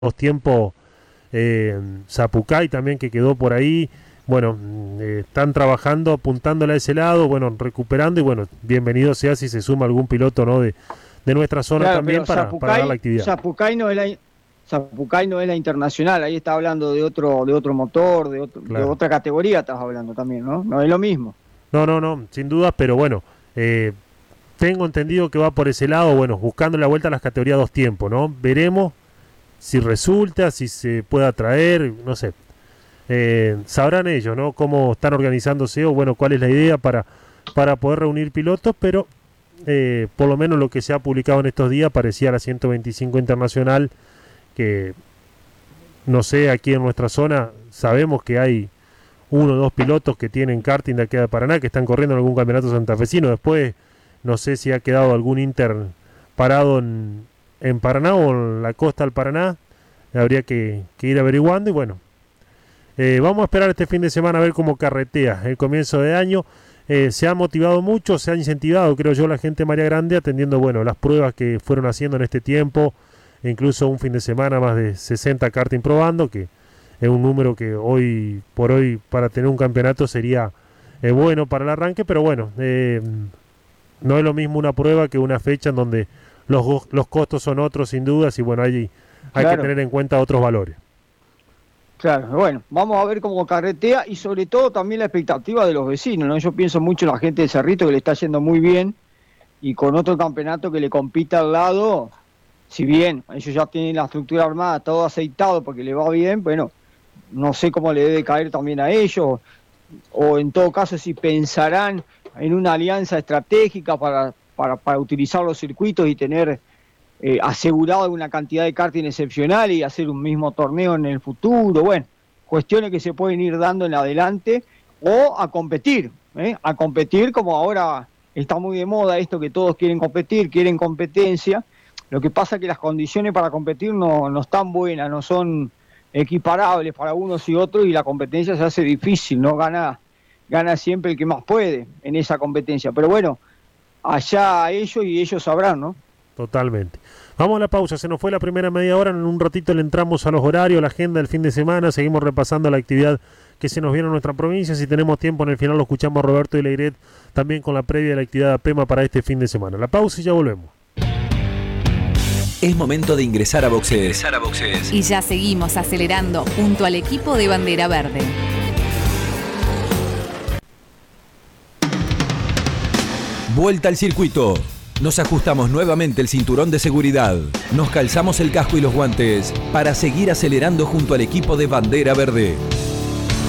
tiempos Zapucay también que quedó por ahí. Bueno, están trabajando, apuntándole a ese lado, bueno, recuperando y bueno, bienvenido sea si se suma algún piloto, ¿no? de nuestra zona Claro, también pero para dar la actividad. Zapucay no es la internacional, ahí está hablando de otro motor, de Claro. otra categoría estás hablando también, ¿no? No es lo mismo. No, sin duda, pero bueno, tengo entendido que va por ese lado, bueno, buscando la vuelta a las categorías dos tiempos, ¿no? Veremos si resulta, si se puede atraer, no sé. Sabrán ellos, ¿no? Cómo están organizándose o, bueno, cuál es la idea para poder reunir pilotos, pero por lo menos lo que se ha publicado en estos días parecía la 125 Internacional, que no sé, aquí en nuestra zona sabemos que hay uno o dos pilotos que tienen karting de aquí de Paraná, que están corriendo en algún campeonato santafesino. Después no sé si ha quedado algún Inter parado en Paraná o en la costa del Paraná. Habría que ir averiguando y bueno, vamos a esperar este fin de semana a ver cómo carretea el comienzo de año. Se ha motivado mucho, se ha incentivado, creo yo, la gente de María Grande atendiendo, bueno, las pruebas que fueron haciendo en este tiempo, e incluso un fin de semana más de 60 karting probando, que es un número que hoy por hoy para tener un campeonato sería bueno para el arranque, pero bueno, no es lo mismo una prueba que una fecha en donde los costos son otros sin dudas y bueno, hay que Claro, tener en cuenta otros valores. claro. Bueno, vamos a ver cómo carretea y sobre todo también la expectativa de los vecinos, ¿no? Yo pienso mucho en la gente de Cerrito que le está yendo muy bien y con otro campeonato que le compita al lado, si bien ellos ya tienen la estructura armada, todo aceitado porque le va bien, bueno, no sé cómo le debe caer también a ellos, o en todo caso si pensarán en una alianza estratégica para utilizar los circuitos y tener asegurado una cantidad de karting excepcional y hacer un mismo torneo en el futuro, bueno, cuestiones que se pueden ir dando en adelante, o a competir como ahora está muy de moda esto que todos quieren competir, quieren competencia. Lo que pasa es que las condiciones para competir no están buenas, no son equiparables para unos y otros y la competencia se hace difícil, no gana siempre el que más puede en esa competencia. Pero bueno, allá ellos y ellos sabrán, ¿no? Totalmente. Vamos a la pausa, se nos fue la primera media hora, en un ratito le entramos a los horarios, la agenda del fin de semana, seguimos repasando la actividad que se nos viene en nuestra provincia. Si tenemos tiempo en el final lo escuchamos a Roberto y Leiret también con la previa de la actividad de APEMA para este fin de semana. La pausa y ya volvemos. Es momento de ingresar a boxes. Y ya seguimos acelerando junto al equipo de Bandera Verde. Vuelta al circuito. Nos ajustamos nuevamente el cinturón de seguridad. Nos calzamos el casco y los guantes para seguir acelerando junto al equipo de Bandera Verde.